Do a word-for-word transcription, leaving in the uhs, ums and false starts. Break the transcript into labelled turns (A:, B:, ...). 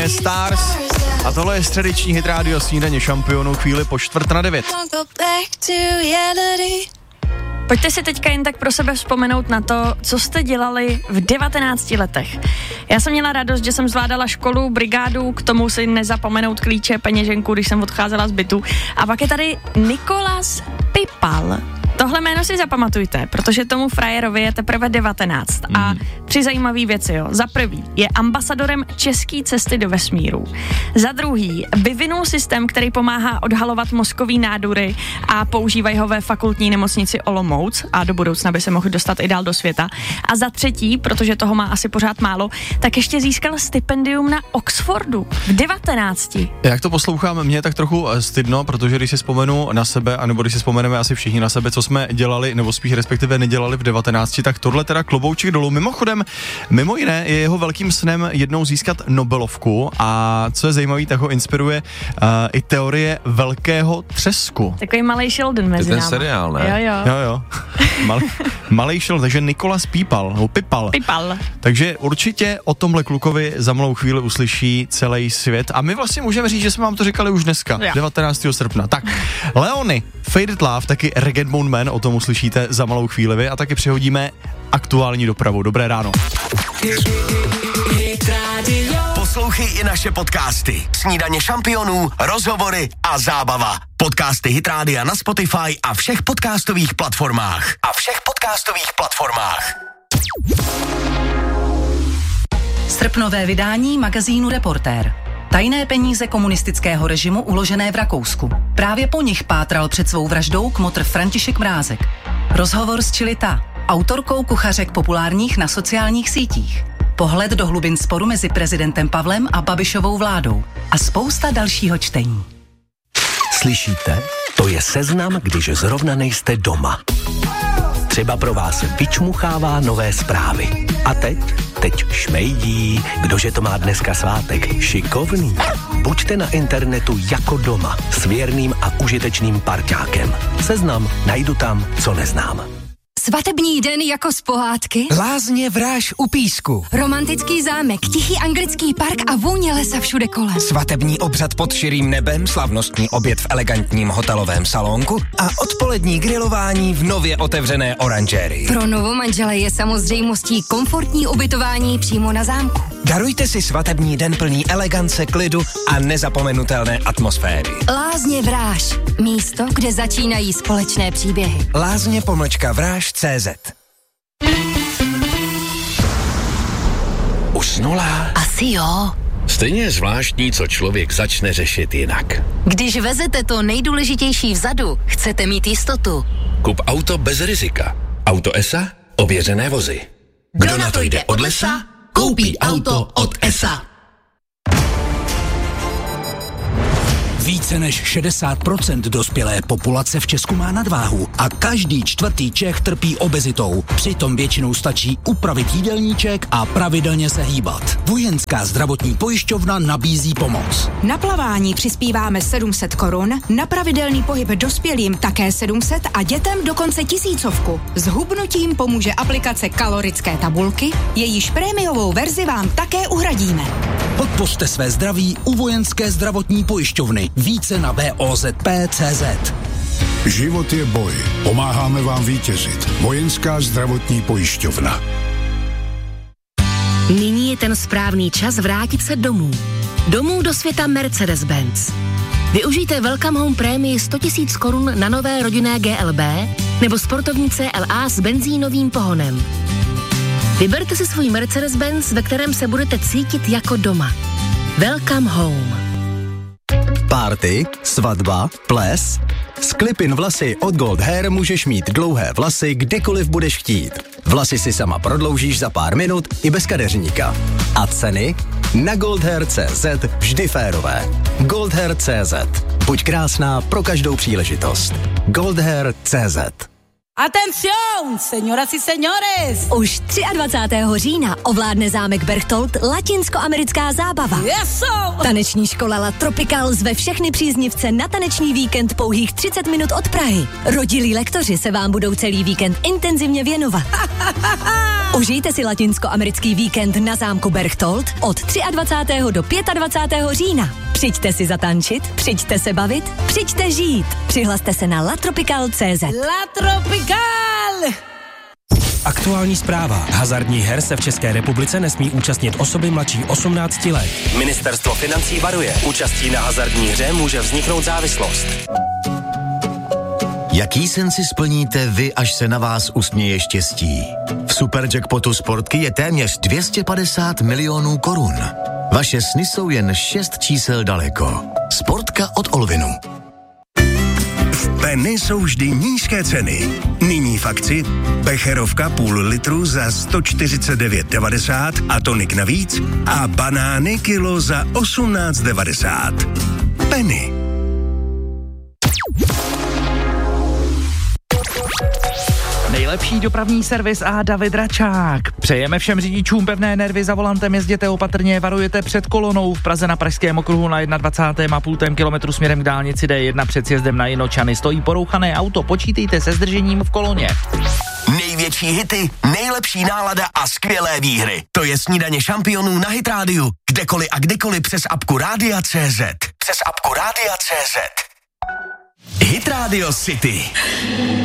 A: Stars a tohle je středeční hit rádio Snídaně šampionů chvíli po čtvrt na devět.
B: Pojďte si teďka jen tak pro sebe vzpomenout na to, co jste dělali v devatenácti letech. Já jsem měla radost, že jsem zvládala školu, brigádu, k tomu si nezapomenout klíče, peněženku, když jsem odcházela z bytu. A pak je tady Nikolas Pipal. Tohle jméno si zapamatujte, protože tomu frajerovi je teprve devatenáct. Mm. A tři zajímavé věci, jo. Za prvý, je ambasadorem české cesty do vesmíru. Za druhý, vyvinul systém, který pomáhá odhalovat mozkový nádory a používají ho ve fakultní nemocnici Olomouc a do budoucna by se mohl dostat i dál do světa. A za třetí, protože toho má asi pořád málo, tak ještě získal stipendium na Oxfordu v devatenácti.
A: Jak to poslouchám, mě je tak trochu stydno, protože když si vzpomenu na sebe, anebo když si vzpomeneme asi všichni na sebe, co jsme dělali, nebo spíš respektive nedělali v devatenácti, tak tohle teda klobouček dolů. Mimochodem, mimo jiné je jeho velkým snem jednou získat Nobelovku a co je zajímavé, tak ho inspiruje uh, i teorie velkého třesku.
B: Takový malej Sheldon mezi námi.
C: To je ten seriál, ne?
B: Jo, jo.
A: Jo, jo. Mal, malej Sheldon, takže Nikolas Pipal, no Pipal.
B: Pipal.
A: Takže určitě o tomhle klukovi za malou chvíli uslyší celý svět a my vlastně můžeme říct, že jsme vám to říkali už dneska, jo. devatenáctého srpna. Tak, Leony, Faded Love, taky Reggae Moon Man, o tom uslyšíte za malou chvíli vy a taky přihodíme aktuální dopravu. Dobré ráno.
D: Poslouchej i naše podcasty. Snídaně šampionů, rozhovory a zábava. Podcasty Hit Rádia na Spotify a všech podcastových platformách. A všech podcastových platformách.
E: Srpnové vydání magazínu Reportér. Tajné peníze komunistického režimu uložené v Rakousku. Právě po nich pátral před svou vraždou kmotr František Mrázek. Rozhovor s Čilita, autorkou kuchařek populárních na sociálních sítích. Pohled do hlubin sporu mezi prezidentem Pavlem a Babišovou vládou. A spousta dalšího čtení.
D: Slyšíte? To je seznam, když zrovna nejste doma. Třeba pro vás vyčmuchává nové zprávy. A teď? Teď šmejdí. Kdože to má dneska svátek? Šikovný. Buďte na internetu jako doma. S věrným a užitečným parťákem. Seznam najdu tam, co neznám.
F: Svatební den jako z pohádky.
G: Lázně Vráž u Písku.
F: Romantický zámek, tichý anglický park a vůně lesa všude kolem.
G: Svatební obřad pod širým nebem, slavnostní oběd v elegantním hotelovém salonku a odpolední grilování v nově otevřené oranžérii.
F: Pro novomanžele je samozřejmostí komfortní ubytování přímo na zámku.
G: Darujte si svatební den plný elegance, klidu a nezapomenutelné atmosféry.
F: Lázně Vráž. Místo, kde začínají společné příběhy.
G: Lázně pomlčka Vráž C Z.
D: Usnula?
F: Asi jo.
D: Stejně je zvláštní, co člověk začne řešit jinak.
F: Když vezete to nejdůležitější vzadu, chcete mít jistotu.
D: Kup auto bez rizika. Auto E S A? Ověřené vozy. Kdo na to jde od lesa, koupí auto od E S A.
H: Více než šedesát procent dospělé populace v Česku má nadváhu a každý čtvrtý Čech trpí obezitou. Přitom většinou stačí upravit jídelníček a pravidelně se hýbat. Vojenská zdravotní pojišťovna nabízí pomoc.
I: Na plavání přispíváme sedm set korun, na pravidelný pohyb dospělým také sedm set a dětem dokonce tisícovku. S hubnutím pomůže aplikace kalorické tabulky, jejíž prémiovou verzi vám také uhradíme.
H: Podpořte své zdraví u Vojenské zdravotní pojišťovny. Více na V O Z P tečka cé zet.
J: Život je boj. Pomáháme vám vítězit. Vojenská zdravotní pojišťovna.
K: Nyní je ten správný čas vrátit se domů. Domů do světa Mercedes-Benz. Využijte Welcome Home prémii sto tisíc korun na nové rodinné G L B nebo sportovní C L A s benzínovým pohonem. Vyberte si svůj Mercedes-Benz, ve kterém se budete cítit jako doma. Welcome Home.
L: Party, svatba, ples. S Clip-in vlasy od Gold Hair můžeš mít dlouhé vlasy kdykoliv budeš chtít. Vlasy si sama prodloužíš za pár minut i bez kadeřníka. A ceny? Na goldhair tečka cé zet vždy férové. goldhair tečka cé zet. Buď krásná pro každou příležitost. goldhair tečka cé zet.
C: Atención, señoras y señores!
M: Už dvacátého třetího října ovládne zámek Berchtold latinskoamerická zábava.
C: Yes,
M: Taneční škola La Tropical zve všechny příznivce na taneční víkend pouhých třicet minut od Prahy. Rodilí lektoři se vám budou celý víkend intenzivně věnovat. Užijte si latinskoamerický víkend na zámku Berchtold od dvacátého třetího do dvacátého pátého října. Přijďte si zatančit, přijďte se bavit, přijďte žít. Přihlaste se na latropical tečka cé zet.
C: La Tropical!
G: Aktuální zpráva. Hazardních her se v České republice nesmí účastnit osoby mladší osmnácti let. Ministerstvo financí varuje. Účastí na hazardní hře může vzniknout závislost.
N: Jaký sen si splníte vy, až se na vás usměje štěstí? V Superjackpotu Sportky je téměř dvě stě padesát milionů korun. Vaše sny jsou jen šest čísel daleko. Sportka od Olvinu.
O: V Penny jsou vždy nízké ceny. Nyní v akci becherovka půl litru za sto čtyřicet devět devadesát a tonik navíc a banány kilo za osmnáct devadesát. Penny.
P: Nejlepší dopravní servis a David Račák. Přejeme všem řidičům pevné nervy za volantem, jezděte opatrně, varujete před kolonou v Praze na Pražském okruhu na dvacátém prvním a půl kilometru směrem k dálnici D jedna před sjezdem na Jinočany. Stojí porouchané auto, počítejte se zdržením v koloně.
Q: Největší hity, nejlepší nálada a skvělé výhry. To je snídaně šampionů na Hit Rádiu. Kdekoliv a kdykoliv přes apku Rádia tečka cé zet. Přes apku Rádia tečka cé zet. Hit Radio City.